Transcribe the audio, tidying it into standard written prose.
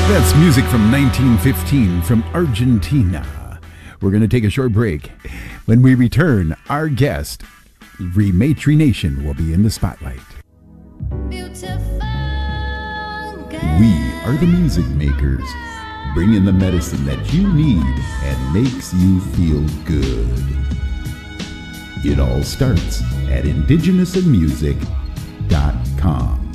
That's music from 1915 from Argentina. We're going to take a short break. When we return, our guest, Rematry Nation, will be in the spotlight. We are the music makers, bringing the medicine that you need and makes you feel good. It all starts at indigenousinmusic.com.